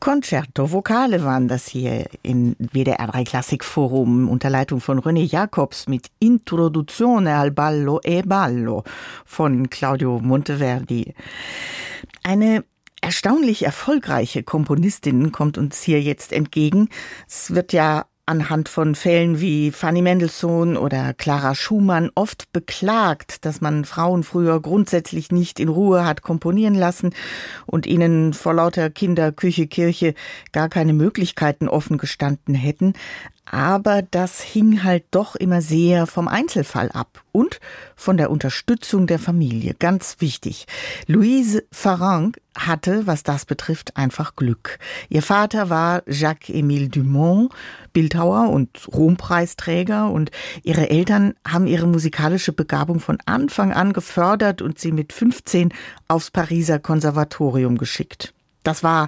Concerto Vocale waren das hier in WDR 3 Klassikforum unter Leitung von René Jacobs mit Introduzione al ballo e ballo von Claudio Monteverdi. Eine erstaunlich erfolgreiche Komponistin kommt uns hier jetzt entgegen. Es wird ja anhand von Fällen wie Fanny Mendelssohn oder Clara Schumann oft beklagt, dass man Frauen früher grundsätzlich nicht in Ruhe hat komponieren lassen und ihnen vor lauter Kinder, Küche, Kirche gar keine Möglichkeiten offen gestanden hätten. Aber das hing halt doch immer sehr vom Einzelfall ab und von der Unterstützung der Familie. Ganz wichtig. Louise Farrenc hatte, was das betrifft, einfach Glück. Ihr Vater war Jacques-Émile Dumont, Bildhauer und Rompreisträger, und ihre Eltern haben ihre musikalische Begabung von Anfang an gefördert und sie mit 15 aufs Pariser Konservatorium geschickt. Das war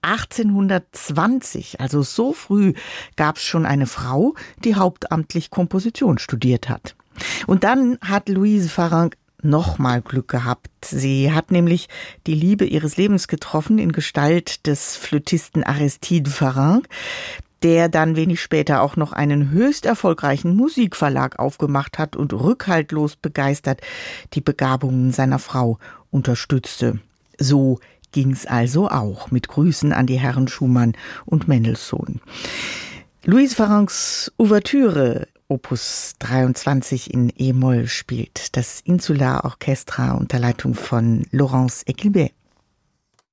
1820, also so früh, gab es schon eine Frau, die hauptamtlich Komposition studiert hat. Und dann hat Louise Farrenc nochmal Glück gehabt. Sie hat nämlich die Liebe ihres Lebens getroffen in Gestalt des Flötisten Aristide Farrenc, der dann wenig später auch noch einen höchst erfolgreichen Musikverlag aufgemacht hat und rückhaltlos begeistert die Begabungen seiner Frau unterstützte. So ging's also auch, mit Grüßen an die Herren Schumann und Mendelssohn. Louise Farrencs Ouvertüre, Opus 23 in E-Moll, spielt das Insular Orchestra unter Leitung von Laurence Equilibet.